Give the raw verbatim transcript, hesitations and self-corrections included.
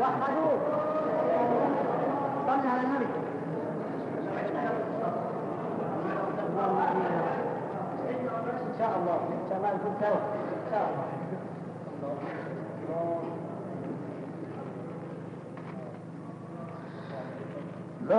وحدوا صلى على النبي. إن شاء الله إن شاء الله يكون سوا إن شاء الله.